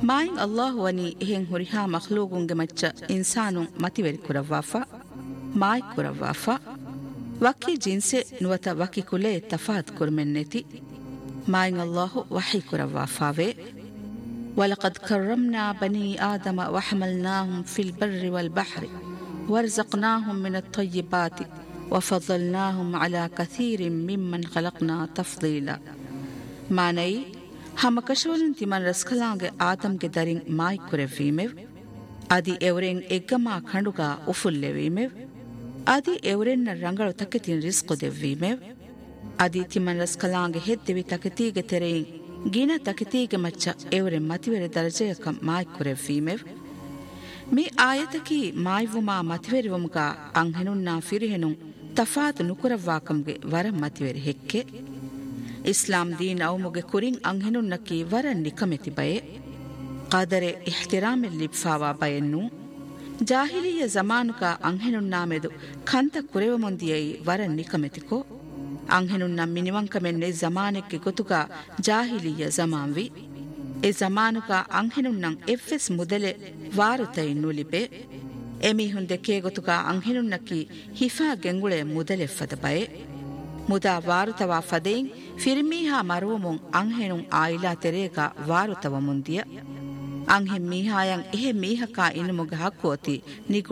main ಅಲ್ಲಾಹ್ ವನಿ ಹೆಂ ಹುರಿಹಾ ಮಖ್ಲೂಗುಂಗೆ ಮಚ್ಚ ಇನ್ಸಾನು ಮತಿವೆರಿ ಕುರವ್ವಾಫಾ Mai ಕುರವ್ವಾಫಾ ವಕಿ ಜಿನ್ಸೆ ನುವತ ವಕಿ ಕುಲೆ ತಫಾತ್ ಕುರ್ಮೆನ್ನೆತಿ main ಅಲ್ಲಾಹು ವಹಿ ಕುರವ್ವಾಫಾವೆ ولقد كرمنا بني آدم وحملناهم في البر والبحر وارزقناهم من الطيبات وفضلناهم على كثير ممن خلقنا تفضيلا معنی هم کشولن تیمن رسکلانگه آدم کے درین مائی کرفیمو ادی ایورین اگما کھنڈوگا افلویمو ادی ایورین رنگڑو تکتین رزق دیویمو ادی تیمن رسکلانگه هدوی تکتیگه ترین گینا تکتیگه مچا ایورین متویر درجه کم مائی کرفیمو می آیتکی مائی وما متویر ومگا انگهنون نا فیرهنون تفات نکرواکمگه ورم متویر هکه ಇಸ್ಲಾಂ Deen ಅವಮುಗೆ ಕುರಿಂ ಅಂಹೆನುನ್ನಕಿ weren't ನಿಕಮೆತಿ ಬಯೆ ಕಾದರೆ ಇಹ್ತಿರಾಮೆಲ್ ಲಿಬ್ಫಾವಾ ಬಯನ್ನು ಜಾಹಿಲಿಯ ಜಮಾನುಕ ಅಂಹೆನುನ್ನಾಮೆದು ಖಂತ ಕುರೆವಮೊಂದಿಯೈ weren't ನಿಕಮೆತಿಕೋ ಅಂಹೆನುನ್ನ ಮಿನಿವಂಕಮೆನ್ನೆ ಜಮಾನೆಕ್ಕೆ ಗೊತುಗ ಜಾಹಿಲಿಯ ಜಮಾನ್ವಿ A ಜಮಾನುಕ ಅಂಹೆನುನ್ನಂ FS ಮುದಲೆ ವಾರುತೈ ನುಲಿಬೆ ಎಮಿಹುನ್ ದೆಕೆ ಗೊತುಗ ಅಂಹೆನುನ್ನಕಿ ಹಿಫಾ ಗೆಂಗುಳೆ ಮುದಲೆಫದ ಬಯೆ ಮುದಾ ವಾರುತವಾ ಫದೇನ್ ಫಿರ್ಮೀಹಾ ಮರುವಮುನ್ ಅಂಹೆನುನ್ ಆಯಿಲಾ ತೆರೇಗ ವಾರುತವ ಮುಂದಿಯ ಅಂಹೆ ಮೀಹಾಯಂ ಎಹೆ ಮೀಹಕಾ ಇನುಮುಗ ಹಕ್ಕೋತಿ ನಿಗು